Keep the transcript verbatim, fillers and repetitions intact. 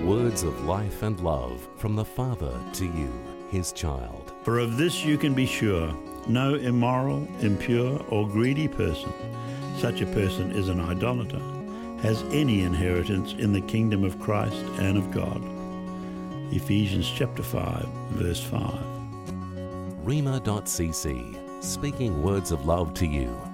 Words of life and love from the Father to you, His child. For of this you can be sure, no immoral, impure, or greedy person, such a person is an idolater, has any inheritance in the kingdom of Christ and of God. Ephesians chapter five, verse five. Rhema dot c c, speaking words of love to you.